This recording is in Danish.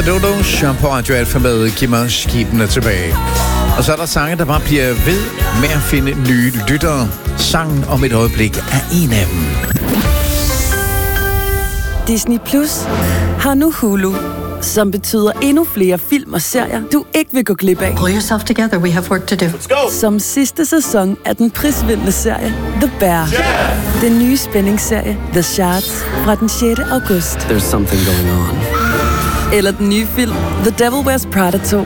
Dodo, Shampoo Radio Alfa med Giv mig skibene tilbage. Og så er der sange, der bare bliver ved med at finde nye lyttere. Sangen om et øjeblik er en af dem. Disney Plus har nu Hulu, som betyder endnu flere film og serier, du ikke vil gå glip af. Pull yourself together, we have work to do. Let's go! Som sidste sæson af den prisvindende serie The Bear. Yeah! Den nye spændingsserie The Shards fra den 6. august. There's something going on. Eller den nye film The Devil Wears Prada 2.